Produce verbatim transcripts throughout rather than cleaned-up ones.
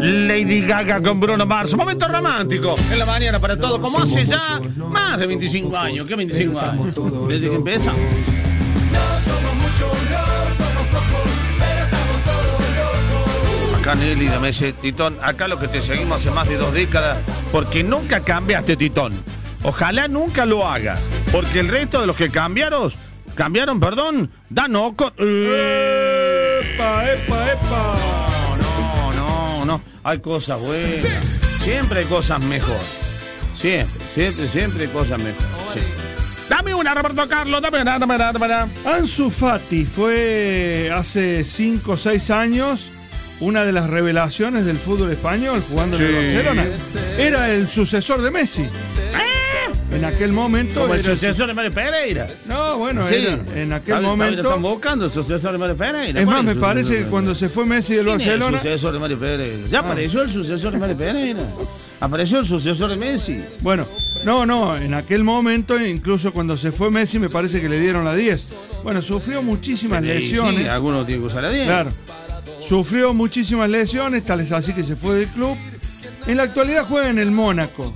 Lady Gaga con Bruno Mars. Momento romántico en la mañana para todo, como hace ya más de veinticinco años. ¿Qué veinticinco años? Desde que empieza. Acá Nelly me dice, Titón, acá lo que te seguimos hace más de dos décadas, porque nunca cambiaste, Titón. Ojalá nunca lo hagas, porque el resto de los que cambiaron, cambiaron, perdón, dan oco. ¡Epa, epa, epa! No, no, no. Hay cosas buenas. Siempre hay cosas mejores. Siempre, siempre, siempre hay cosas mejores. Sí. Dame una, Roberto Carlos, dame una, dame una, dame una. Ansu Fati fue hace cinco o seis años una de las revelaciones del fútbol español jugando Sí. en el Barcelona. Era el sucesor de Messi. En aquel momento. Como el era sucesor de Mario Pereira. No, bueno, Sí. era, en aquel Está- momento. Están buscando el sucesor de Mario Pereira. Es ¿Cuál más, me el parece sucesor que de cuando Mario se fue Messi del Pereira? ¿Quién es Barcelona. el sucesor de Mario Pereira? Ya Ah. apareció el sucesor de Mario Pereira. Apareció el sucesor de Messi. Bueno, no, no, en aquel momento, incluso cuando se fue Messi, me parece que le dieron la diez. Bueno, sufrió muchísimas Sí, lesiones. sí, algunos tienen que usar la diez. Claro. Sufrió muchísimas lesiones, tal es así que se fue del club. En la actualidad juega en el Mónaco.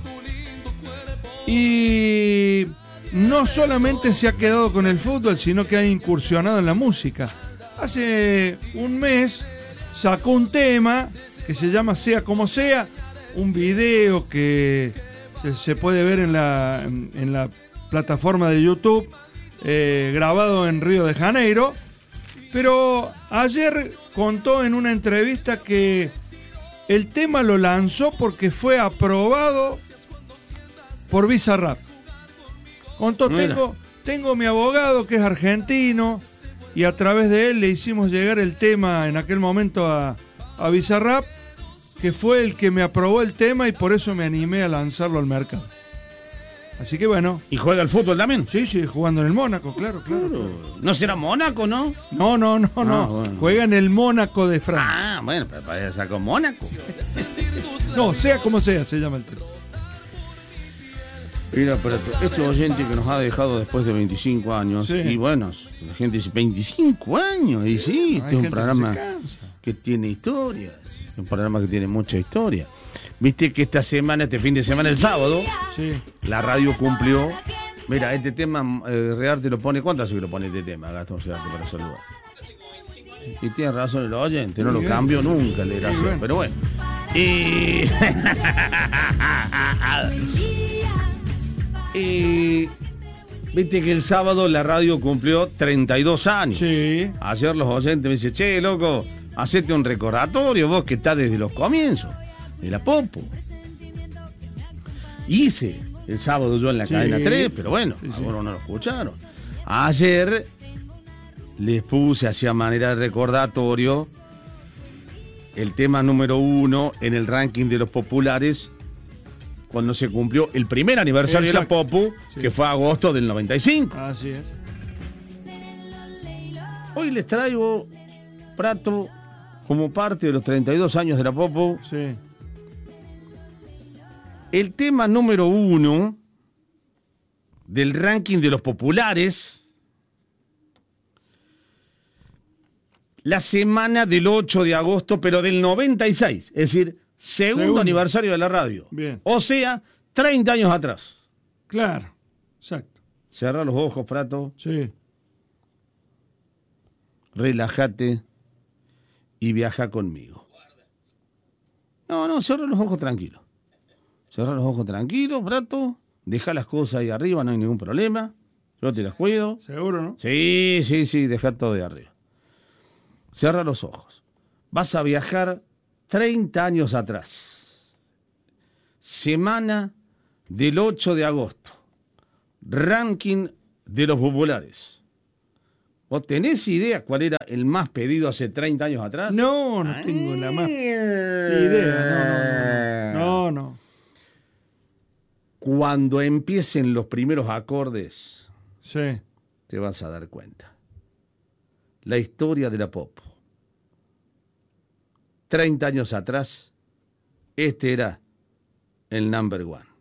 Y no solamente se ha quedado con el fútbol, sino que ha incursionado en la música. Hace un mes sacó un tema que se llama Sea Como Sea, un video que se, se puede ver en la, en, en la plataforma de YouTube, eh, grabado en Río de Janeiro. Pero ayer contó en una entrevista que el tema lo lanzó porque fue aprobado por Bizarrap. Contó, Mira. tengo, tengo mi abogado que es argentino y a través de él le hicimos llegar el tema en aquel momento a, a Bizarrap, que fue el que me aprobó el tema y por eso me animé a lanzarlo al mercado. Así que bueno. ¿Y juega al fútbol también? Sí, sí, jugando en el Mónaco, claro, claro. claro. No será Mónaco, ¿no? No, no, no, no. bueno. Juega en el Mónaco de Francia. Ah, bueno, pero para sacar con Mónaco. No, sea como sea, se llama el tema. Mira, pero este oyente que nos ha dejado después de veinticinco años, Sí. y bueno, la gente dice, veinticinco años, y sí, este Hay es un gente programa que se cansa. que tiene historias, un programa que tiene mucha historia. Viste que esta semana, este fin de semana, el sábado, Sí. la radio cumplió. Mira, este tema, eh, Rearte lo pone, ¿cuánto hace que lo pone este tema, Gastón Rearte, para saludar? Y tiene razón el oyente, no lo Bien. cambio nunca, le Bien. razón, pero bueno. Y... y... Viste que el sábado la radio cumplió treinta y dos años. Sí. Ayer los oyentes me dicen, che, loco, hacete un recordatorio, vos que estás desde los comienzos de la Popo. Hice el sábado yo en la Sí. cadena tres, pero bueno, Sí, sí. algunos no lo escucharon. Ayer les puse hacia manera de recordatorio el tema número uno en el ranking de los populares cuando se cumplió el primer aniversario Exacto. de la Popu, Sí. que fue agosto del noventa y cinco. Así es. Hoy les traigo, Prato, como parte de los treinta y dos años de la Popu, Sí. el tema número uno del ranking de los populares, la semana del ocho de agosto, pero del noventa y seis, es decir, segundo, Segundo. aniversario de la radio. Bien. O sea, treinta años atrás. Claro. Exacto. Cerra los ojos, Prato, Sí. relájate y viaja conmigo. No, no, cierra los ojos tranquilo. Cierra los ojos tranquilo, Prato. Deja las cosas ahí arriba, no hay ningún problema. Yo te las cuido. Seguro, ¿no? Sí, sí, sí, deja todo de arriba. Cierra los ojos. Vas a viajar treinta años atrás. Semana del ocho de agosto. Ranking de los populares. ¿Vos tenés idea cuál era el más pedido hace treinta años atrás? No, no tengo la más idea. No, no, no. No, no. Cuando empiecen los primeros acordes, Sí. te vas a dar cuenta. La historia de la pop. treinta años atrás, este era el number one.